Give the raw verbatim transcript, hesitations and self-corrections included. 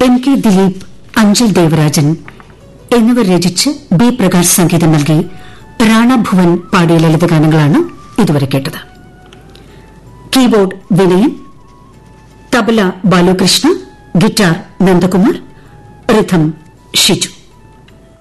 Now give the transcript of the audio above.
M K Dileep, Anchal Devarajan എന്നിവർ രചിച്ച് B Prakash സംഗീതം നൽകി റാണ ഭുവൻ പാടിയ ലളിതഗാനങ്ങളാണ് ഇതുവരെ കേട്ടത്. Keyboard Vinayan, tabla Balakrishna, guitar Nandakumar, rhythm Shiju.